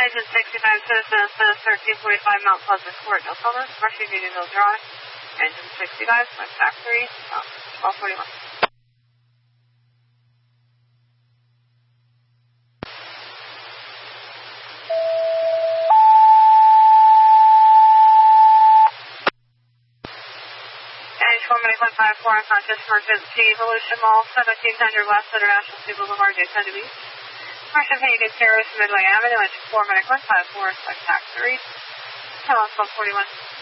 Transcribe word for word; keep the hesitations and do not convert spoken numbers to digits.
Agent sixty-five, Citizen Assist, thirteen forty-five Mount Pleasant Court, no comments. Rushing Unionville Drive. Agent sixty-five, West Factory, twelve forty-one. four one five four, unconscious emergency, Evolution Mall, seventeen hundred West International City Boulevard, Daytona Beach. Russian Painted Terrace, Midway Avenue, engine four one five four, West Factory, twelve forty-one.